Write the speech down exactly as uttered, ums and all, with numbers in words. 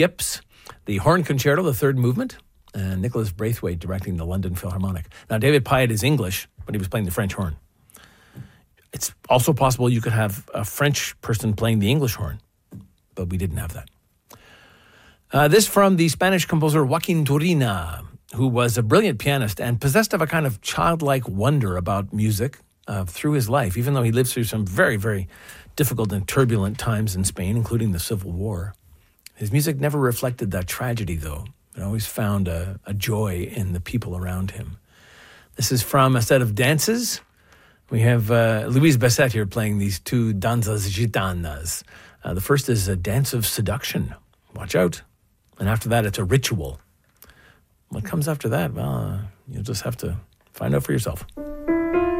Gips, the Horn Concerto, the third movement, and Nicholas Braithwaite directing the London Philharmonic. Now, David Pyatt is English, but he was playing the French horn. It's also possible you could have a French person playing the English horn, but we didn't have that. Uh, this from the Spanish composer Joaquin Turina, who was a brilliant pianist and possessed of a kind of childlike wonder about music uh, through his life, even though he lived through some very, very difficult and turbulent times in Spain, including the Civil War. His music never reflected that tragedy, though. It always found a, a joy in the people around him. This is from a set of dances. We have uh, Louise Bassett here playing these two danzas gitanas. Uh, the first is a dance of seduction. Watch out. And after that, it's a ritual. What comes after that? Well, uh, you'll just have to find out for yourself.